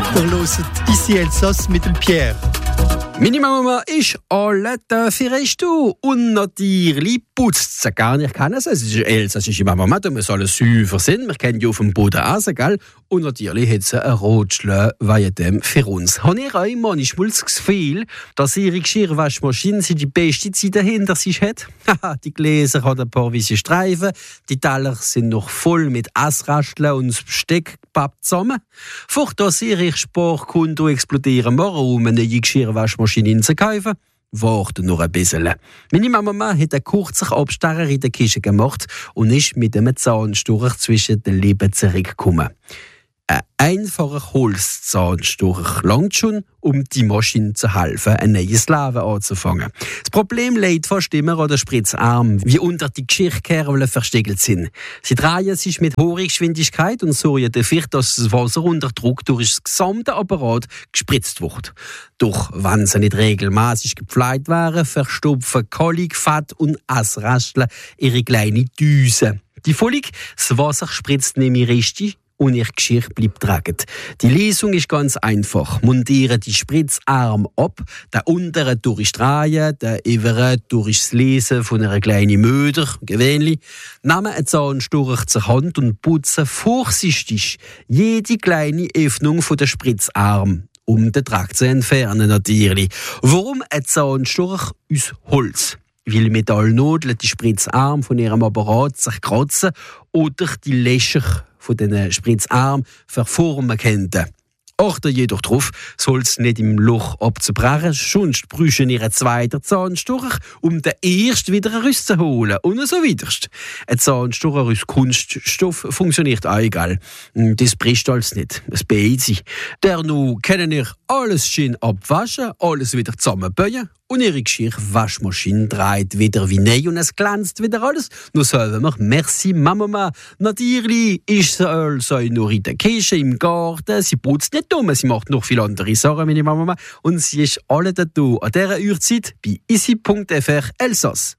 Wir hören «Ici Elsass» mit dem Pierre. Meine Mama ist alle Tag und natürlich putzt sie gar nicht. Es ist elsassische Mama, da muss alles sauber sein. Wir kennen ja auf dem Boden Asen, gell? Und natürlich hat sie einen Rotschlag wegen dem für uns. Habe ich auch manchmal das Gefühl, dass ihre Geschirrwaschmaschine die beste Zeit dahinter sich hat? Die Gläser haben ein paar weiße Streifen, die Teller sind noch voll mit Assrasteln und das Besteck gepappt zusammen. Furcht, dass ihr Sparkonto explodieren muss, um eine neue Geschirrwaschmaschine zu kaufen. Warte noch ein bisschen. Meine Mama hat einen kurzen Abstecher in der Küche gemacht und ist mit einem Zahnsturch zwischen den Lippen zurückgekommen. Ein einfacher Holzzahnstocher langt schon, um die Maschine zu helfen, ein neues Leben anzufangen. Das Problem liegt fast immer an den Spritzarmen, wie unter die Geschirrkerben versteckelt sind. Sie drehen sich mit hoher Geschwindigkeit und sorgen dafür, dass das Wasser unter Druck durch das gesamte Apparat gespritzt wird. Doch wenn sie nicht regelmäßig gepflegt wären, verstopfen Kolik, Fett und Assrasteln ihre kleine Düse. Die Folge: das Wasser spritzt nämlich richtig und ihr Geschirr bleibt tragend. Die Lösung ist ganz einfach. Montiere die Spritzarm ab, den unteren durchdrehen, den oberen durchs Lesen von einer kleinen Möder, gewöhnlich. Nehme einen Zahnsturch zur Hand und putze vorsichtig jede kleine Öffnung von der Spritzarm, um den Dreck zu entfernen natürlich. Warum ein Zahnsturch aus Holz? Weil Metallnadeln die Spritzarm von ihrem Apparat sich kratzen oder die Löcher von diesen Spritzarmen verformen könnten. Achte jedoch darauf, soll es nicht im Loch abzubrechen, sonst brauchen ihr einen zweiten Zahnsturch, um den ersten wieder rauszuholen. Und so weiter. Ein Zahnsturch aus Kunststoff funktioniert auch egal. Das bricht alles nicht. Das beeilt sich. Dennoch können ihr alles schön abwaschen, alles wieder zusammenbauen und ihre Geschirrwaschmaschine dreht wieder wie neu und es glänzt wieder alles. Nur sagen wir «Merci, Mama». Natürlich ist sie also nur in der Küche, im Garten. Sie putzt nicht dumm, sie macht noch viele andere Sachen, meine Mama. Und sie ist alle da an dieser Uhrzeit bei isi.fr Elsass.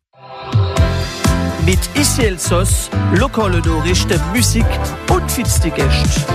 Mit «Ici Elsass» lokale Nachrichten, Musik und fitste Gäste.